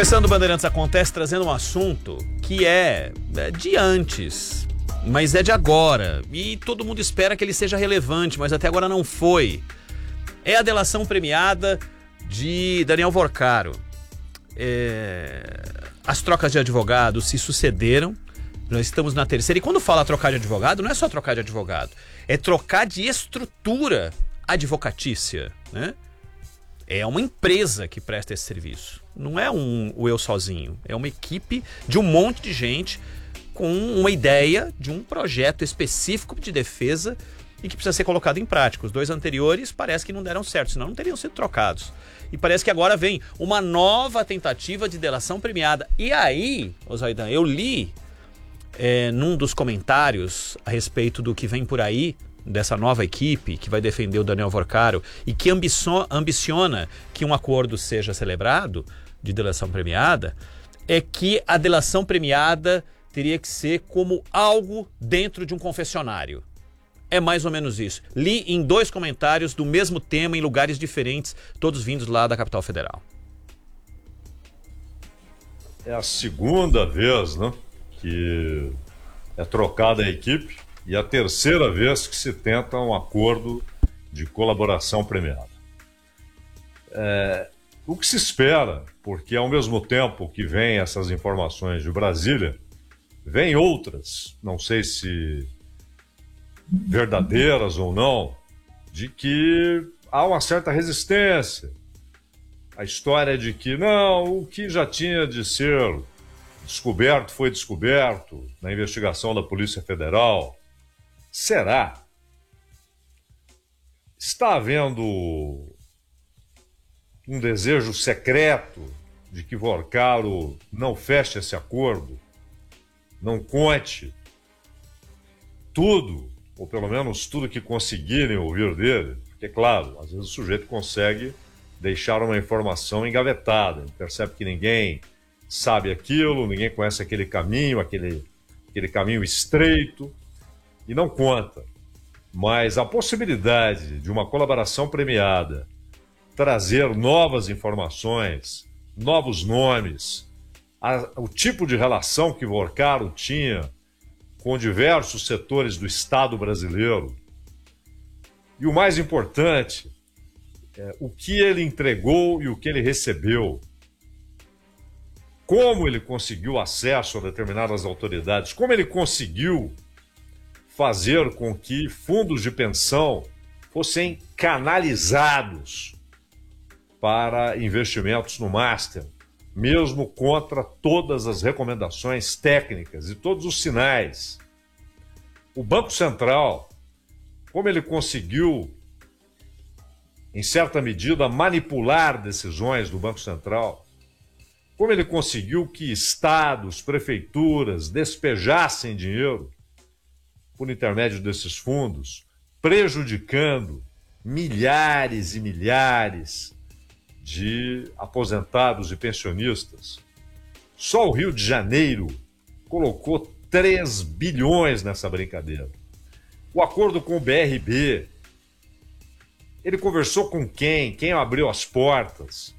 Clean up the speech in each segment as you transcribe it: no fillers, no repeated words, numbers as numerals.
Começando o Bandeirantes Acontece, trazendo um assunto que é de antes, mas é de agora. E todo mundo espera que ele seja relevante, mas até agora não foi. É a delação premiada de Daniel Vorcaro. As trocas de advogados se sucederam. Nós estamos na terceira. E quando fala trocar de advogado, não é só trocar de advogado. É trocar de estrutura advocatícia, né? É uma empresa que presta esse serviço. Não é o eu sozinho. É uma equipe de um monte de gente com uma ideia de um projeto específico de defesa e que precisa ser colocado em prática. Os dois anteriores parece que não deram certo, senão não teriam sido trocados. E parece que agora vem uma nova tentativa de delação premiada. E aí, Zaidan, eu li num dos comentários a respeito do que vem por aí, dessa nova equipe que vai defender o Daniel Vorcaro e que ambiciona que um acordo seja celebrado de delação premiada, é que a delação premiada teria que ser como algo dentro de um confessionário. É mais ou menos isso. Li em 2 comentários do mesmo tema em lugares diferentes, todos vindos lá da capital federal. É a segunda vez, né, que é trocada a equipe e a terceira vez que se tenta um acordo de colaboração premiada. O que se espera, porque ao mesmo tempo que vem essas informações de Brasília, vem outras, não sei se verdadeiras ou não, de que há uma certa resistência. A história de que, não, o que já tinha de ser descoberto foi descoberto na investigação da Polícia Federal. Será? Está havendo um desejo secreto de que Vorcaro não feche esse acordo, não conte tudo, ou pelo menos tudo que conseguirem ouvir dele? Porque, claro, às vezes o sujeito consegue deixar uma informação engavetada, percebe que ninguém sabe aquilo, ninguém conhece aquele caminho, aquele caminho estreito, e não conta. Mas a possibilidade de uma colaboração premiada trazer novas informações, novos nomes, o tipo de relação que Vorcaro tinha com diversos setores do Estado brasileiro, e o mais importante, o que ele entregou e o que ele recebeu, como ele conseguiu acesso a determinadas autoridades, como ele conseguiu fazer com que fundos de pensão fossem canalizados para investimentos no Master, mesmo contra todas as recomendações técnicas e todos os sinais. O Banco Central, como ele conseguiu, em certa medida, manipular decisões do Banco Central, como ele conseguiu que estados, prefeituras despejassem dinheiro por intermédio desses fundos, prejudicando milhares e milhares de aposentados e pensionistas. Só o Rio de Janeiro colocou 3 bilhões nessa brincadeira. O acordo com o BRB, ele conversou com quem? Quem abriu as portas?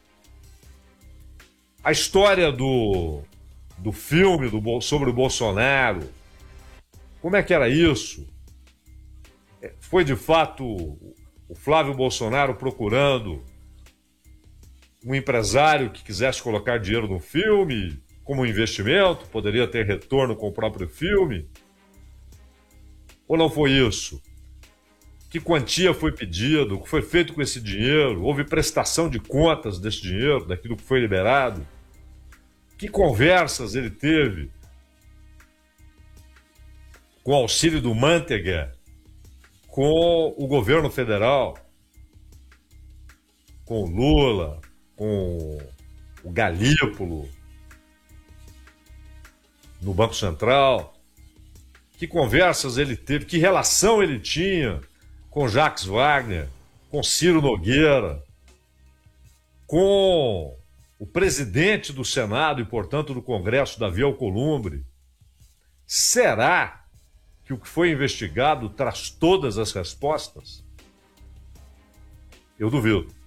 A história do filme sobre o Bolsonaro, como é que era isso? Foi de fato o Flávio Bolsonaro procurando um empresário que quisesse colocar dinheiro no filme como investimento, poderia ter retorno com o próprio filme? Ou não foi isso? Que quantia foi pedido? O que foi feito com esse dinheiro? Houve prestação de contas desse dinheiro, daquilo que foi liberado? Que conversas ele teve com o auxílio do Manteiga, com o governo federal, com o Lula, com o Galípolo, no Banco Central? Que conversas ele teve, que relação ele tinha com Jacques Wagner, com Ciro Nogueira, com o presidente do Senado e, portanto, do Congresso, Davi Alcolumbre? Será que o que foi investigado traz todas as respostas? Eu duvido.